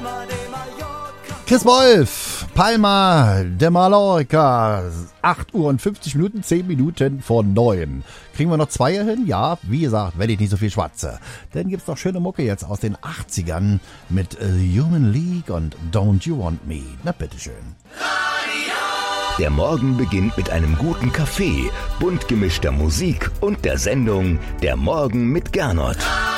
Chris Wolf, Palma de Mallorca, 8 Uhr und 50 Minuten, 10 Minuten vor 9. Kriegen wir noch 2 hin? Ja, wie gesagt, wenn ich nicht so viel schwatze. Dann gibt's noch schöne Mucke jetzt aus den 80ern mit Human League und Don't You Want Me. Na bitteschön. Der Morgen beginnt mit einem guten Kaffee, bunt gemischter Musik und der Sendung Der Morgen mit Gernot.